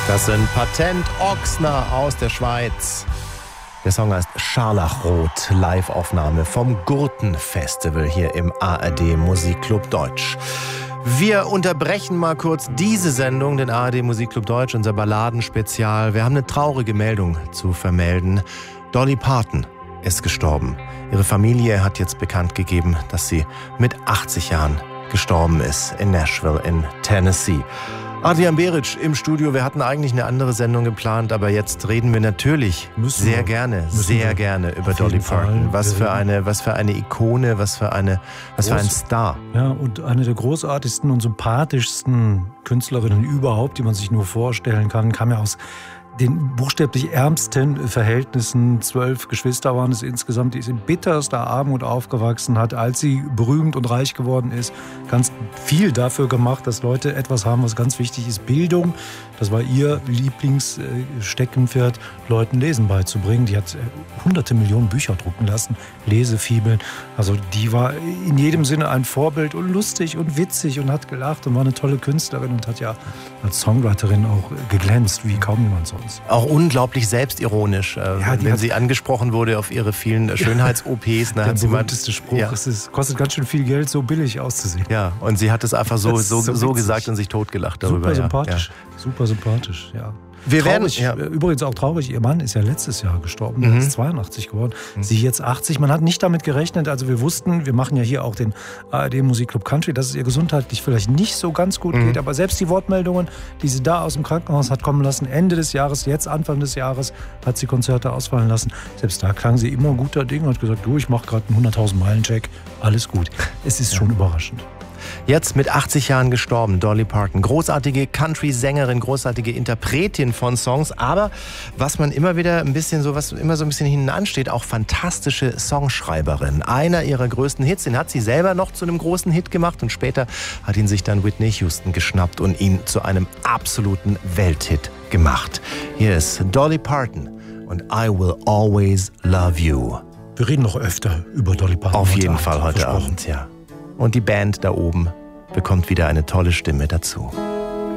Das sind Patent Ochsner aus der Schweiz. Der Song heißt Scharlachrot, Live-Aufnahme vom Gurten-Festival hier im ARD Musikclub Deutsch. Wir unterbrechen mal kurz diese Sendung, den ARD Musikclub Deutsch, unser Balladenspezial. Wir haben eine traurige Meldung zu vermelden. Dolly Parton ist gestorben. Ihre Familie hat jetzt bekannt gegeben, dass sie mit 80 Jahren gestorben ist in Nashville in Tennessee. Adrian Beric im Studio. Wir hatten eigentlich eine andere Sendung geplant, aber jetzt reden wir natürlich sehr gerne über Dolly Parton. Was für eine Ikone, was für ein Star. Ja, und eine der großartigsten und sympathischsten Künstlerinnen überhaupt, die man sich nur vorstellen kann, kam ja aus den buchstäblich ärmsten Verhältnissen. 12 Geschwister waren es insgesamt. Die ist in bitterster Armut aufgewachsen, hat, als sie berühmt und reich geworden ist, ganz viel dafür gemacht, dass Leute etwas haben, was ganz wichtig ist. Bildung, das war ihr Lieblingssteckenpferd, Leuten Lesen beizubringen. Die hat hunderte Millionen Bücher drucken lassen, Lesefibeln. Also die war in jedem Sinne ein Vorbild und lustig und witzig und hat gelacht und war eine tolle Künstlerin und hat ja als Songwriterin auch geglänzt, wie kaum jemand sonst. Auch unglaublich selbstironisch, wenn sie angesprochen wurde auf ihre vielen Schönheits-OPs. Der berühmteste Spruch, es kostet ganz schön viel Geld, so billig auszusehen. Ja, und sie hat es einfach so gesagt und sich totgelacht darüber. Super sympathisch, ja. Traurig, übrigens auch traurig, ihr Mann ist ja letztes Jahr gestorben, der ist 82 geworden, sie jetzt 80. Man hat nicht damit gerechnet, also wir wussten, wir machen ja hier auch den ARD Musikclub Country, dass es ihr gesundheitlich vielleicht nicht so ganz gut geht, aber selbst die Wortmeldungen, die sie da aus dem Krankenhaus hat kommen lassen, Ende des Jahres, jetzt Anfang des Jahres, hat sie Konzerte ausfallen lassen. Selbst da klang sie immer guter Ding und hat gesagt, ich mache gerade einen 100.000 Meilen-Check, alles gut. Es ist schon überraschend. Jetzt mit 80 Jahren gestorben, Dolly Parton. Großartige Country-Sängerin, großartige Interpretin von Songs, aber was man immer wieder ein bisschen so ein bisschen hinten ansteht, auch fantastische Songschreiberin. Einer ihrer größten Hits, den hat sie selber noch zu einem großen Hit gemacht und später hat ihn sich dann Whitney Houston geschnappt und ihn zu einem absoluten Welthit gemacht. Hier ist Dolly Parton und I Will Always Love You. Wir reden noch öfter über Dolly Parton. Auf jeden Fall heute Abend, ja. Und die Band da oben bekommt wieder eine tolle Stimme dazu.